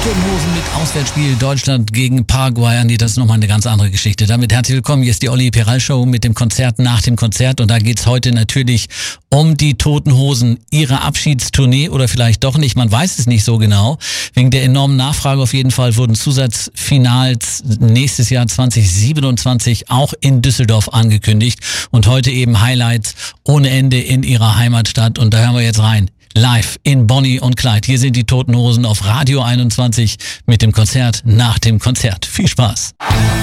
Toten Hosen mit Auswärtsspiel Deutschland gegen Paraguay. Andi, das ist nochmal eine ganz andere Geschichte. Damit herzlich willkommen. Hier ist die Olli Peral Show mit dem Konzert nach dem Konzert. Und da geht's heute natürlich um die Toten Hosen, ihre Abschiedstournee oder vielleicht doch nicht. Man weiß es nicht so genau. Wegen der enormen Nachfrage auf jeden Fall wurden Zusatzfinals nächstes Jahr 2027 auch in Düsseldorf angekündigt. Und heute eben Highlights ohne Ende in ihrer Heimatstadt. Und da hören wir jetzt rein. Live in Bonnie und Clyde. Hier sind die Toten Hosen auf Radio 21 mit dem Konzert nach dem Konzert. Viel Spaß.